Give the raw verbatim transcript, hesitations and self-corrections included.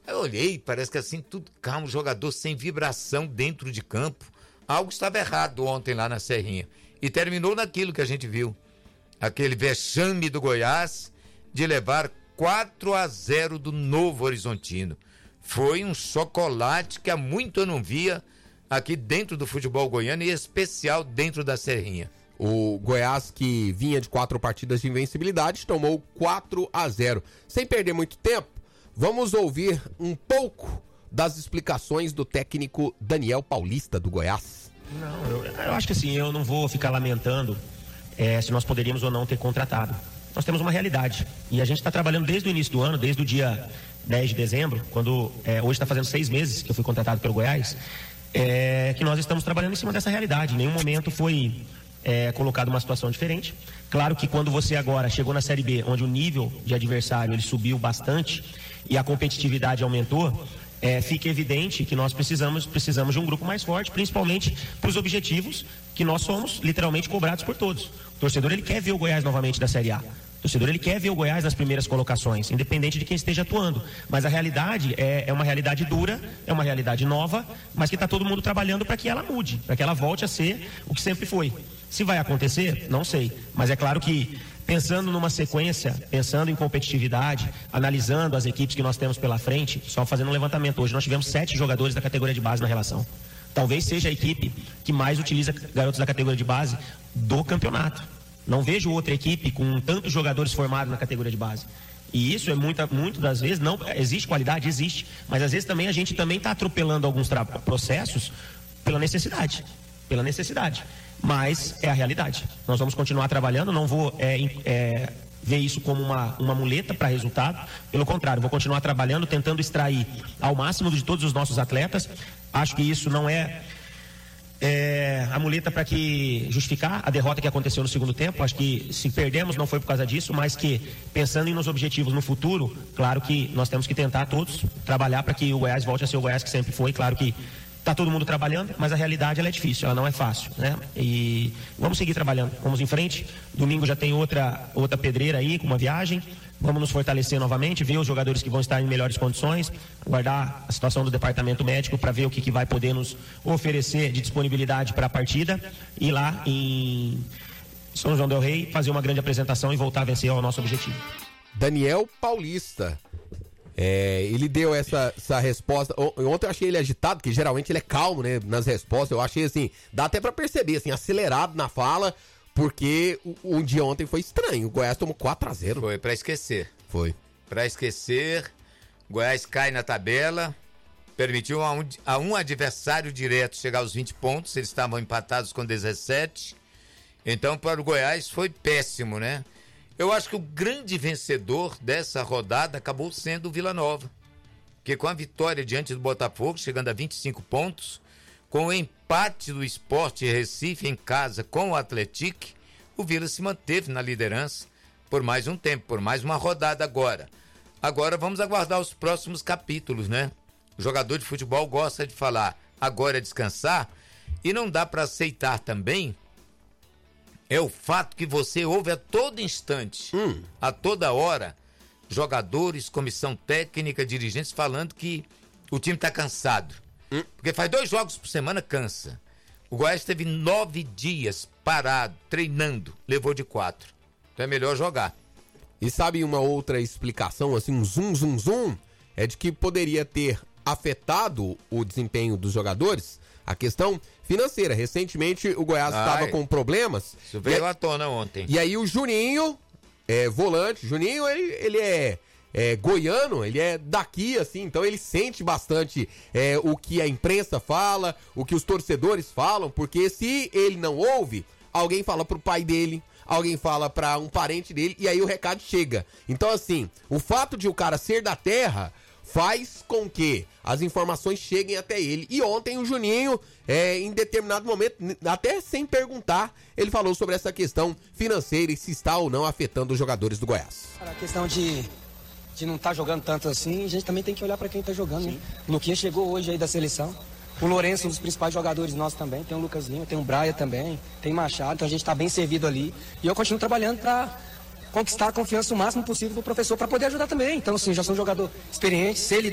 Eu olhei, parece que assim, tudo calmo, jogador sem vibração dentro de campo. Algo estava errado ontem lá na Serrinha. E terminou naquilo que a gente viu. Aquele vexame do Goiás de levar quatro a zero do Novo Horizontino. Foi um chocolate que há muito eu não via aqui dentro do futebol goiano, e em especial dentro da Serrinha. O Goiás, que vinha de quatro partidas de invencibilidade, tomou quatro a zero. Sem perder muito tempo, vamos ouvir um pouco das explicações do técnico Daniel Paulista, do Goiás. Não, eu, eu acho que assim, eu não vou ficar lamentando é, se nós poderíamos ou não ter contratado. Nós temos uma realidade e a gente está trabalhando desde o início do ano, desde o dia dez de dezembro, quando é, hoje está fazendo seis meses que eu fui contratado pelo Goiás, é, que nós estamos trabalhando em cima dessa realidade. Em nenhum momento foi é, colocado uma situação diferente. Claro que quando você agora chegou na Série B, onde o nível de adversário ele subiu bastante e a competitividade aumentou, é, fica evidente que nós precisamos, precisamos de um grupo mais forte, principalmente para os objetivos que nós somos literalmente cobrados por todos. O torcedor ele quer ver o Goiás novamente da Série A. O torcedor ele quer ver o Goiás nas primeiras colocações, independente de quem esteja atuando. Mas a realidade é, é uma realidade dura, é uma realidade nova, mas que está todo mundo trabalhando para que ela mude, para que ela volte a ser o que sempre foi. Se vai acontecer, não sei. Mas é claro que, pensando numa sequência, pensando em competitividade, analisando as equipes que nós temos pela frente, só fazendo um levantamento hoje, nós tivemos sete jogadores da categoria de base na relação. Talvez seja a equipe que mais utiliza garotos da categoria de base do campeonato. Não vejo outra equipe com tantos jogadores formados na categoria de base. E isso é muita, muito das vezes, não existe qualidade, existe, mas às vezes também a gente também está atropelando alguns tra- processos pela necessidade, pela necessidade. Mas é a realidade. Nós vamos continuar trabalhando, não vou é, é, ver isso como uma, uma muleta para resultado. Pelo contrário, vou continuar trabalhando, tentando extrair ao máximo de todos os nossos atletas. Acho que isso não é, é a muleta para que justificar a derrota que aconteceu no segundo tempo. Acho que se perdemos não foi por causa disso, mas que pensando em nos objetivos no futuro, claro que nós temos que tentar todos trabalhar para que o Goiás volte a ser o Goiás que sempre foi. Claro que está todo mundo trabalhando, mas a realidade ela é difícil, ela não é fácil, né? E vamos seguir trabalhando, vamos em frente. Domingo já tem outra, outra pedreira aí, com uma viagem. Vamos nos fortalecer novamente, ver os jogadores que vão estar em melhores condições, aguardar a situação do departamento médico para ver o que, que vai poder nos oferecer de disponibilidade para a partida. E lá em São João del Rei fazer uma grande apresentação e voltar a vencer ao nosso objetivo. Daniel Paulista. É, ele deu essa, essa resposta. Ontem eu achei ele agitado, porque geralmente ele é calmo, né, nas respostas. Eu achei assim, dá até pra perceber, assim, acelerado na fala, porque o, o dia ontem foi estranho. O Goiás tomou quatro a zero. Foi pra esquecer. Foi. Pra esquecer, Goiás cai na tabela, permitiu a um, a um adversário direto chegar aos vinte pontos, eles estavam empatados com dezessete. Então, para o Goiás foi péssimo, né? Eu acho que o grande vencedor dessa rodada acabou sendo o Vila Nova, que com a vitória diante do Botafogo, chegando a vinte e cinco pontos, com o empate do Sport Recife em casa com o Atlético, o Vila se manteve na liderança por mais um tempo, por mais uma rodada agora. Agora vamos aguardar os próximos capítulos, né? O jogador de futebol gosta de falar, agora é descansar, e não dá para aceitar também é o fato que você ouve a todo instante, hum. a toda hora, jogadores, comissão técnica, dirigentes falando que o time está cansado. Hum. Porque faz dois jogos por semana, cansa. O Goiás teve nove dias parado, treinando, levou de quatro. Então é melhor jogar. E sabe uma outra explicação, assim, um zoom, zoom, zoom, é de que poderia ter afetado o desempenho dos jogadores a questão financeira. Recentemente o Goiás estava com problemas. Isso veio à tona ontem. E aí o Juninho, é, volante, Juninho ele, ele é, é goiano, ele é daqui, assim, então ele sente bastante é, o que a imprensa fala, o que os torcedores falam, porque se ele não ouve, alguém fala pro pai dele, alguém fala pra um parente dele, e aí o recado chega. Então assim, o fato de o cara ser da terra faz com que as informações cheguem até ele. E ontem o Juninho, é, em determinado momento, até sem perguntar, ele falou sobre essa questão financeira e se está ou não afetando os jogadores do Goiás. A questão de, de não estar tá jogando tanto assim, a gente também tem que olhar para quem está jogando, né? O Luquinha chegou hoje aí da seleção. O Lourenço, um dos principais jogadores nossos também. Tem o Lucas Lima, tem o Braia também, tem Machado. Então a gente está bem servido ali. E eu continuo trabalhando para conquistar a confiança o máximo possível do professor para poder ajudar também. Então, assim, já sou um jogador experiente, sei lidar